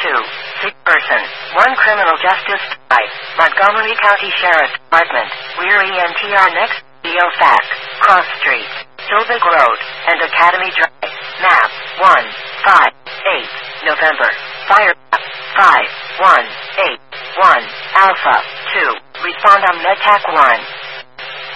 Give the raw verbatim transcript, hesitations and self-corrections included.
two. Sick person. one criminal justice. five. Montgomery County Sheriff's Department. We're E N T R next. Geofax. Cross Street. Silvic Road. And Academy Drive. Map. one. five. eight. November. Fire. five. one. eight. one. Alpha. two. Respond on MedTac one.